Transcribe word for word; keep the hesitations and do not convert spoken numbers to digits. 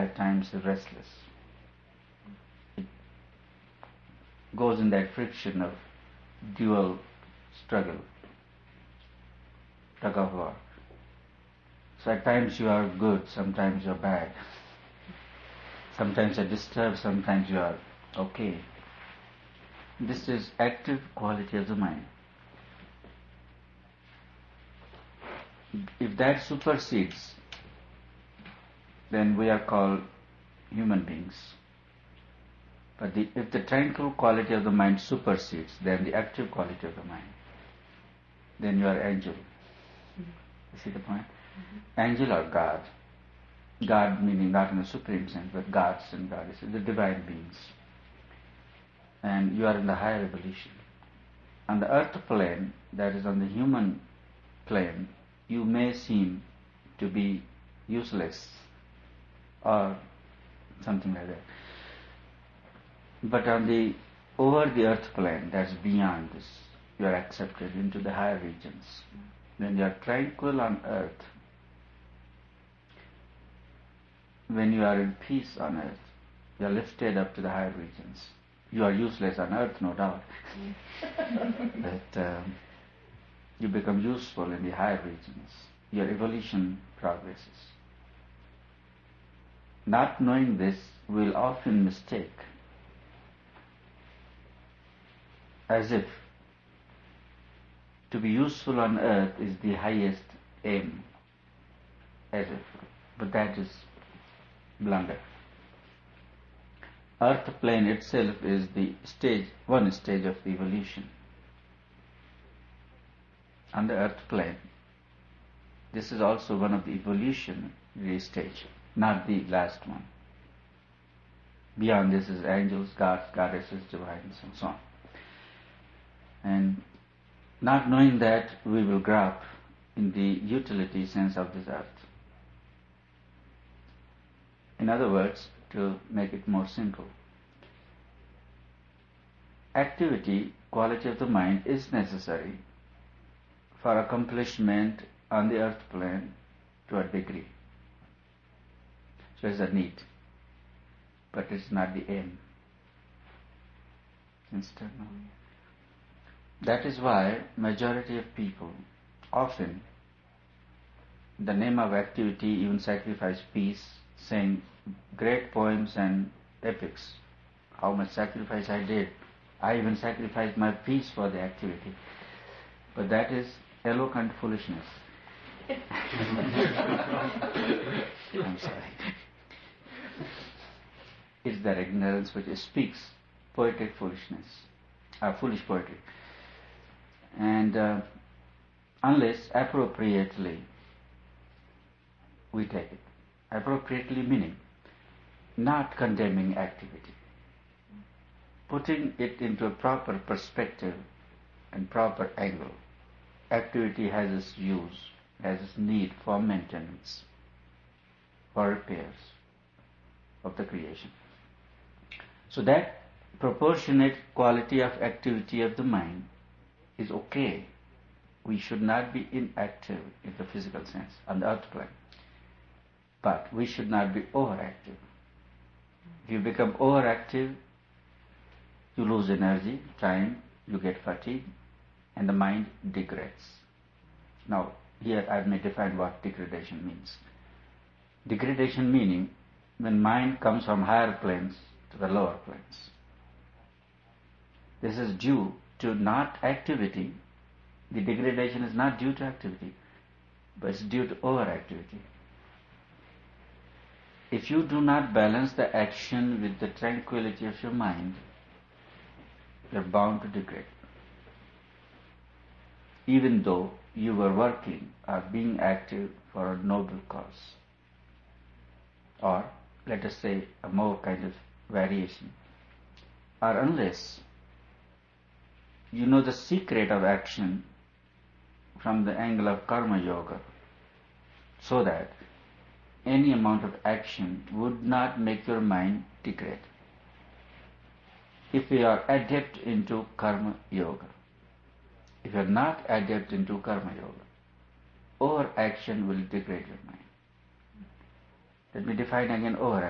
at times restless. It goes in that friction of dual struggle, tug of war. So at times you are good, sometimes you are bad. Sometimes you are disturbed, sometimes you are okay. This is active quality of the mind. If that supersedes, then we are called human beings. But the, if the tranquil quality of the mind supersedes, then the active quality of the mind, then you are angel. Mm-hmm. You see the point? Mm-hmm. Angel or God. God meaning not in the supreme sense, but gods and goddesses, the divine beings. And you are in the higher evolution. On the earth plane, that is on the human plane, you may seem to be useless or something like that. But on the over the earth plane, that's beyond this, you are accepted into the higher regions. When you are tranquil on earth, when you are in peace on earth, you are lifted up to the higher regions. You are useless on earth, no doubt. But um, you become useful in the higher regions. Your evolution progresses. Not knowing this, we will often mistake as if to be useful on earth is the highest aim. As if. But that is blunder. Earth plane itself is the stage, one stage of the evolution. On the earth plane, this is also one of the evolutionary stage, not the last one. Beyond this is angels, gods, goddesses, divines, and so on. And not knowing that, we will grasp in the utility sense of this earth. In other words, to make it more simple, activity, quality of the mind is necessary for accomplishment on the earth plane to a degree. So it's a need, but it's not the aim. Instead, no. That is why majority of people often, in the name of activity, even sacrifice peace, saying great poems and epics. How much sacrifice I did. I even sacrificed my peace for the activity. But that is eloquent foolishness. I'm sorry. It's that ignorance which speaks poetic foolishness, or foolish poetry. And uh, unless appropriately we take it. Appropriately meaning not condemning activity, putting it into a proper perspective and proper angle. Activity has its use, has its need for maintenance, for repairs of the creation. So that proportionate quality of activity of the mind is okay. We should not be inactive in the physical sense, on the earth plane. But we should not be overactive. If you become overactive, you lose energy, time, you get fatigued, and the mind degrades. Now, here I may define what degradation means. Degradation meaning when mind comes from higher planes to the lower planes. This is due to not activity. The degradation is not due to activity, but it's due to overactivity. If you do not balance the action with the tranquility of your mind, you are bound to degrade. Even though you were working or being active for a noble cause, or let us say a more kind of variation, or unless you know the secret of action from the angle of karma yoga, so that any amount of action would not make your mind degrade. If you are adept into karma yoga, if you are not adept into karma yoga, over action will degrade your mind. Let me define again over